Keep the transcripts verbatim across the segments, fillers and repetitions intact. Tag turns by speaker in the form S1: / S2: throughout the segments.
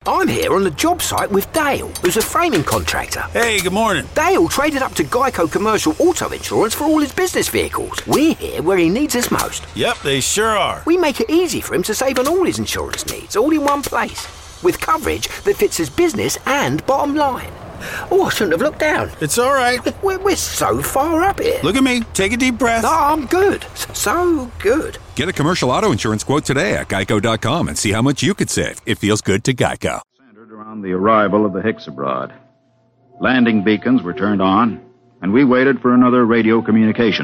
S1: I'm here on the job site with Dale, who's a framing contractor.
S2: Hey, good morning.
S1: Dale traded up to Geico Commercial Auto Insurance for all his business vehicles. We're here where he needs us most.
S2: Yep, they sure are.
S1: We make it easy for him to save on all his insurance needs, all in one place, with coverage that fits his business and bottom line. Oh, I shouldn't have looked down.
S2: It's all right.
S1: We're, we're so far up here.
S2: Look at me. Take a deep breath.
S1: No, I'm good. So good.
S3: Get a commercial auto insurance quote today at geico dot com and see how much you could save. It feels good to Geico.
S4: Centered around the arrival of the Hicks abroad. Landing beacons were turned on, and we waited for another radio communication.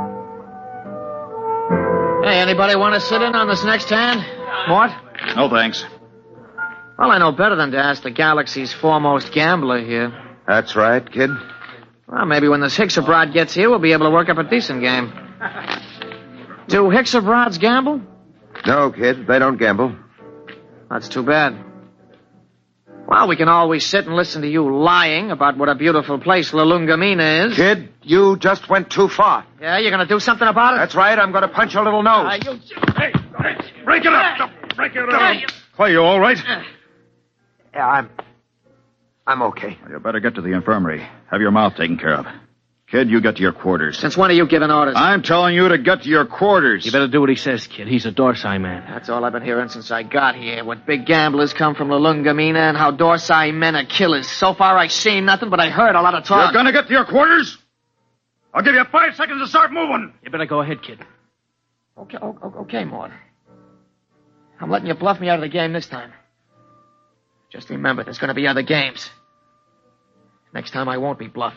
S5: Hey, anybody want to sit in on this next hand? Mort?
S4: No, thanks.
S5: Well, I know better than to ask the galaxy's foremost gambler here.
S6: That's right, kid.
S5: Well, maybe when this Hicks abroad gets here, we'll be able to work up a decent game. Do Hicks abroads gamble?
S6: No, kid, they don't gamble.
S5: That's too bad. Well, we can always sit and listen to you lying about what a beautiful place Lulungamina is.
S6: Kid, you just went too far.
S5: Yeah, you're going to do something about it?
S6: That's right, I'm going to punch your little nose.
S5: Uh, you...
S7: Hey, hey, break it up! Break it up! Clay, you all right?
S6: Yeah, I'm... I'm okay.
S4: You better get to the infirmary. Have your mouth taken care of. Kid, you get to your quarters.
S5: Since when are you giving orders?
S4: I'm telling you to get to your quarters.
S8: You better do what he says, kid. He's a Dorsai man.
S5: That's all I've been hearing since I got here. What big gamblers come from Lulungamina and how Dorsai men are killers. So far, I've seen nothing, but I heard a lot of talk.
S7: You're gonna get to your quarters? I'll give you five seconds to start moving.
S8: You better go ahead, kid.
S5: Okay, okay, okay, Mort. I'm letting you bluff me out of the game this time. Just remember, there's going to be other games. Next time I won't be bluffed.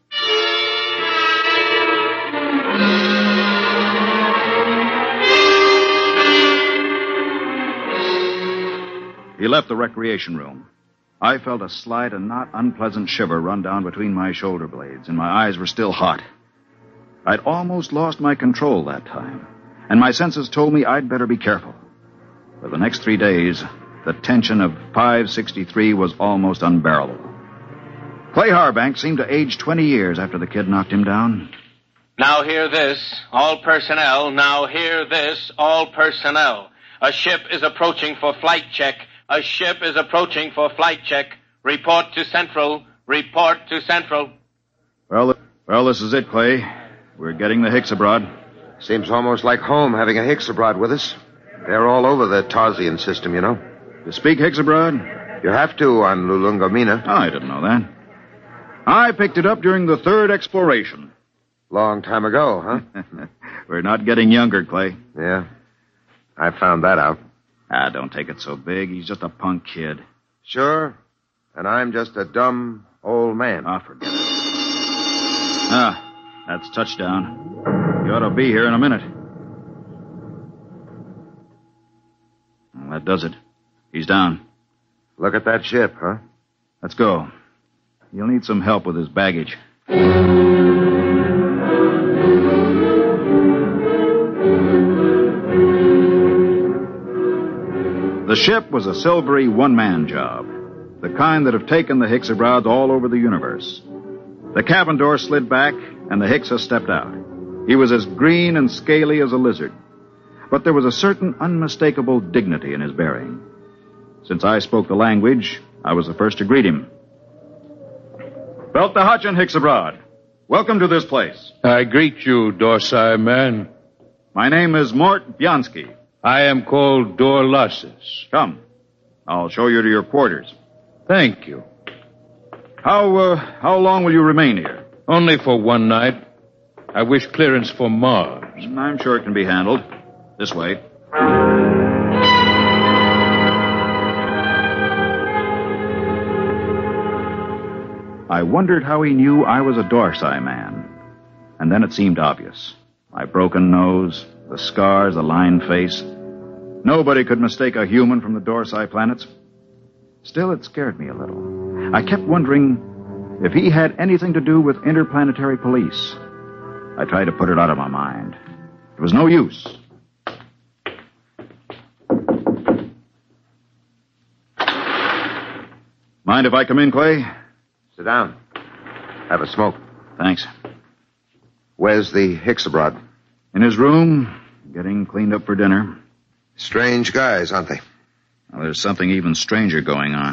S4: He left the recreation room. I felt a slight and not unpleasant shiver run down between my shoulder blades, and my eyes were still hot. I'd almost lost my control that time, and my senses told me I'd better be careful. For the next three days, the tension of five sixty-three was almost unbearable. Clay Harbank seemed to age twenty years after the kid knocked him down.
S9: Now hear this, all personnel. Now hear this, all personnel. A ship is approaching for flight check. A ship is approaching for flight check. Report to Central. Report to Central.
S4: Well, th- well, this is it, Clay. We're getting the Hicks abroad.
S6: Seems almost like home having a Hicks abroad with us. They're all over the Tarsian system, you know.
S4: You speak Hicks abroad?
S6: You have to on Lulungamina.
S4: Oh, I didn't know that. I picked it up during the third exploration.
S6: Long time ago, huh?
S4: We're not getting younger, Clay.
S6: Yeah. I found that out.
S4: Ah, don't take it so big. He's just a punk kid.
S6: Sure. And I'm just a dumb old man.
S4: Ah, forget it. Ah, that's touchdown. You ought to be here in a minute. Well, that does it. He's down.
S6: Look at that ship, huh?
S4: Let's go. You'll need some help with his baggage. The ship was a silvery one-man job, the kind that have taken the Hicks abroad all over the universe. The cabin door slid back, and the Hicks stepped out. He was as green and scaly as a lizard, but there was a certain unmistakable dignity in his bearing. Since I spoke the language, I was the first to greet him. Belt the Hutch and Hicks abroad. Welcome to this place.
S10: I greet you, Dorsai man.
S4: My name is Mort Bianski.
S10: I am called Dorlassus.
S4: Come. I'll show you to your quarters.
S10: Thank you.
S4: How, uh, how long will you remain here?
S10: Only for one night. I wish clearance for Mars.
S4: I'm sure it can be handled. This way. I wondered how he knew I was a Dorsai man. And then it seemed obvious. My broken nose, the scars, the lined face. Nobody could mistake a human from the Dorsai planets. Still, it scared me a little. I kept wondering if he had anything to do with interplanetary police. I tried to put it out of my mind. It was no use. Mind if I come in, Clay?
S6: Sit down. Have a smoke.
S4: Thanks.
S6: Where's the Hicks abroad?
S4: In his room, getting cleaned up for dinner.
S6: Strange guys, aren't they?
S4: Well, there's something even stranger going on.